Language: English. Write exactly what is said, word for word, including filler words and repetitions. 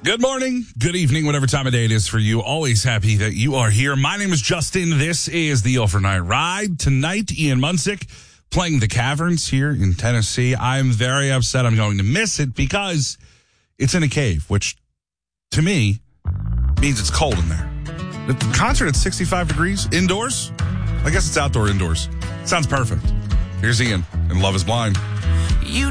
Good morning, good evening, whatever time of day it is for you. Always happy that you are here. My name is Justin. This is the Overnight Ride. Tonight, Ian Munsick playing the Caverns here in Tennessee. I'm very upset I'm going to miss it because it's in a cave, which to me means it's cold in there. The concert at sixty-five degrees indoors? I guess it's outdoor indoors. Sounds perfect. Here's Ian and Love is Blind.